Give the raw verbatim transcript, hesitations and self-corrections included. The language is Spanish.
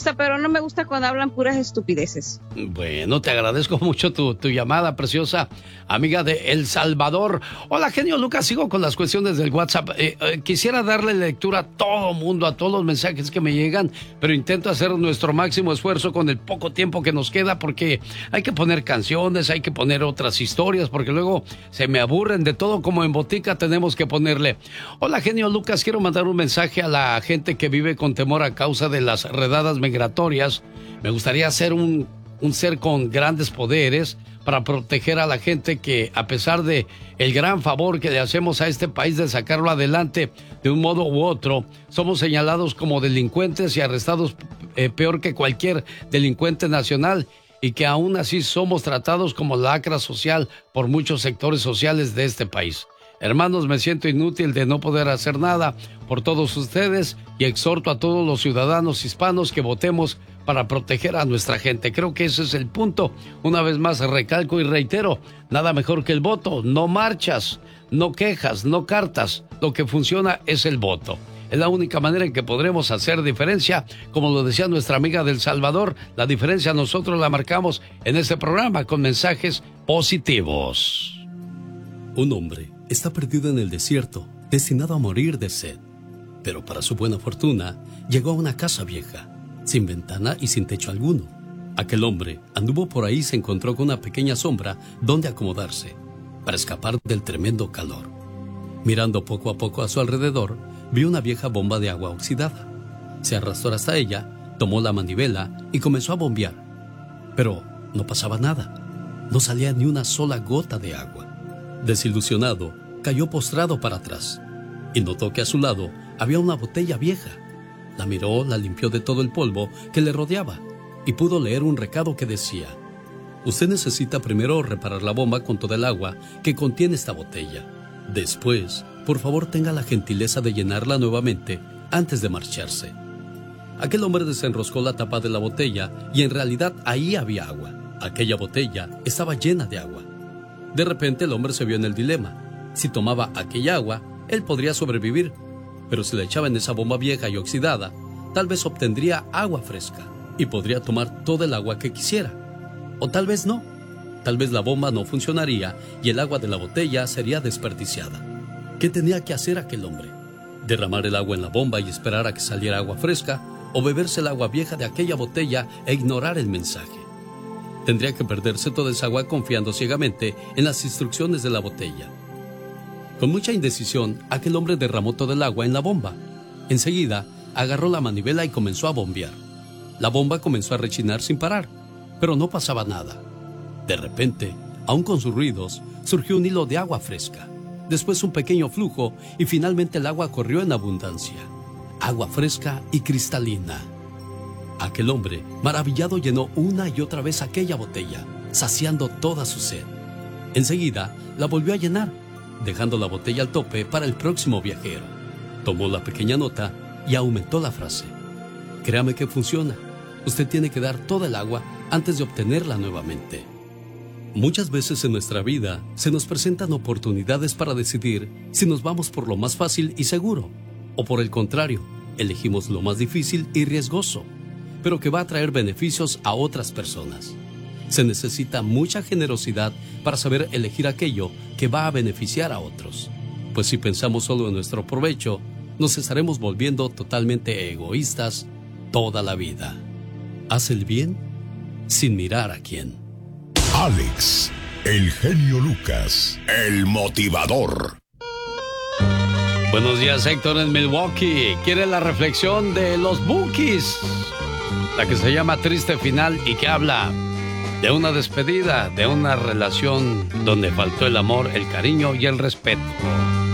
gusta, pero no me gusta cuando hablan puras estupideces. Bueno, te agradezco mucho tu, tu llamada, preciosa amiga de El Salvador. Hola, genio Lucas, sigo con las cuestiones del WhatsApp. Eh, eh, quisiera darle lectura a todo mundo, a todos los mensajes que me llegan, pero intento hacer nuestro máximo esfuerzo con el poco tiempo que nos queda, porque hay que poner canciones, hay que poner otras historias, porque luego se me aburren de todo, como en botica tenemos que ponerle. Hola, genio Lucas, quiero mandar un mensaje a la gente que vive con temor a causa de las redadas migratorias. Me gustaría ser un, un ser con grandes poderes para proteger a la gente que, a pesar de el gran favor que le hacemos a este país de sacarlo adelante de un modo u otro, somos señalados como delincuentes y arrestados eh, peor que cualquier delincuente nacional, y que aún así somos tratados como lacra social por muchos sectores sociales de este país. Hermanos, me siento inútil de no poder hacer nada por todos ustedes y exhorto a todos los ciudadanos hispanos que votemos para proteger a nuestra gente. Creo que ese es el punto. Una vez más recalco y reitero, nada mejor que el voto. No marchas, no quejas, no cartas. Lo que funciona es el voto. Es la única manera en que podremos hacer diferencia. Como lo decía nuestra amiga del Salvador, la diferencia nosotros la marcamos en este programa con mensajes positivos. Un hombre está perdido en el desierto, destinado a morir de sed. Pero para su buena fortuna, llegó a una casa vieja, sin ventana y sin techo alguno. Aquel hombre anduvo por ahí y se encontró con una pequeña sombra donde acomodarse, para escapar del tremendo calor. Mirando poco a poco a su alrededor, vio una vieja bomba de agua oxidada. Se arrastró hasta ella, tomó la manivela y comenzó a bombear. Pero no pasaba nada. No salía ni una sola gota de agua. Desilusionado, cayó postrado para atrás y notó que a su lado había una botella vieja. La miró, la limpió de todo el polvo que le rodeaba y pudo leer un recado que decía: usted necesita primero reparar la bomba con toda el agua que contiene esta botella. Después, por favor, tenga la gentileza de llenarla nuevamente antes de marcharse. Aquel hombre desenroscó la tapa de la botella y en realidad ahí había agua. Aquella botella estaba llena de agua. De repente el hombre se vio en el dilema. Si tomaba aquella agua, él podría sobrevivir, pero si la echaba en esa bomba vieja y oxidada, tal vez obtendría agua fresca y podría tomar toda el agua que quisiera. O tal vez no. Tal vez la bomba no funcionaría y el agua de la botella sería desperdiciada. ¿Qué tenía que hacer aquel hombre? ¿Derramar el agua en la bomba y esperar a que saliera agua fresca? ¿O beberse el agua vieja de aquella botella e ignorar el mensaje? Tendría que perderse toda esa agua confiando ciegamente en las instrucciones de la botella. Con mucha indecisión, aquel hombre derramó todo el agua en la bomba. Enseguida, agarró la manivela y comenzó a bombear. La bomba comenzó a rechinar sin parar, pero no pasaba nada. De repente, aún con sus ruidos, surgió un hilo de agua fresca. Después un pequeño flujo y finalmente el agua corrió en abundancia. Agua fresca y cristalina. Aquel hombre, maravillado, llenó una y otra vez aquella botella, saciando toda su sed. Enseguida, la volvió a llenar, dejando la botella al tope para el próximo viajero. Tomó la pequeña nota y aumentó la frase: créame que funciona. Usted tiene que dar toda el agua antes de obtenerla nuevamente. Muchas veces en nuestra vida se nos presentan oportunidades para decidir si nos vamos por lo más fácil y seguro, o por el contrario, elegimos lo más difícil y riesgoso, pero que va a traer beneficios a otras personas. Se necesita mucha generosidad para saber elegir aquello que va a beneficiar a otros, pues si pensamos solo en nuestro provecho, nos estaremos volviendo totalmente egoístas toda la vida. Haz el bien sin mirar a quién. Alex, el genio Lucas, el motivador. Buenos días, Héctor, en Milwaukee. Quiere la reflexión de los Bukis, la que se llama Triste Final y que habla de una despedida, de una relación donde faltó el amor, el cariño y el respeto.